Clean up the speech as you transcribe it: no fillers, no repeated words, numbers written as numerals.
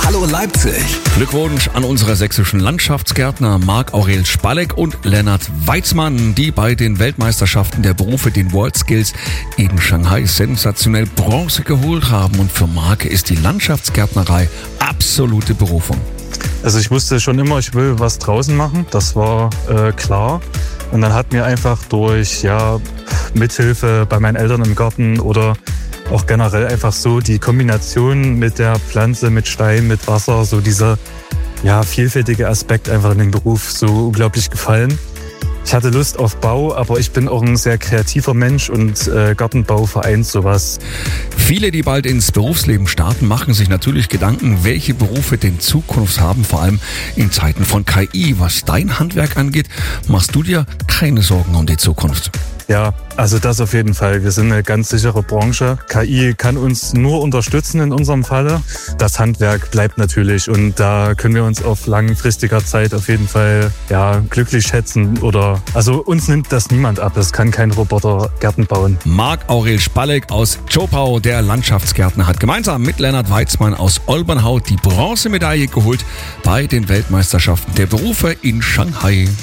Hallo Leipzig. Glückwunsch an unsere sächsischen Landschaftsgärtner Marc-Aurel Spalleck und Lennart Weitzmann, die bei den Weltmeisterschaften der Berufe, den WorldSkills in Shanghai, sensationell Bronze geholt haben. Und für Marc ist die Landschaftsgärtnerei absolute Berufung. Also ich wusste schon immer, ich will was draußen machen, das war klar. Und dann hat mir einfach durch Mithilfe bei meinen Eltern im Garten oder auch generell einfach so die Kombination mit der Pflanze, mit Stein, mit Wasser, so dieser vielfältige Aspekt einfach in dem Beruf so unglaublich gefallen. Ich hatte Lust auf Bau, aber ich bin auch ein sehr kreativer Mensch und Gartenbau vereint sowas. Viele, die bald ins Berufsleben starten, machen sich natürlich Gedanken, welche Berufe denn Zukunft haben, vor allem in Zeiten von KI. Was dein Handwerk angeht, machst du dir keine Sorgen um die Zukunft. Ja, also das auf jeden Fall. Wir sind eine ganz sichere Branche. KI kann uns nur unterstützen in unserem Falle. Das Handwerk bleibt natürlich und da können wir uns auf langfristiger Zeit auf jeden Fall glücklich schätzen. Also uns nimmt das niemand ab. Es kann kein Roboter Gärten bauen. Marc-Aurel Spalleck aus Zschopau, der Landschaftsgärtner, hat gemeinsam mit Lennart Weitzmann aus Olbernhau die Bronzemedaille geholt bei den Weltmeisterschaften der Berufe in Shanghai.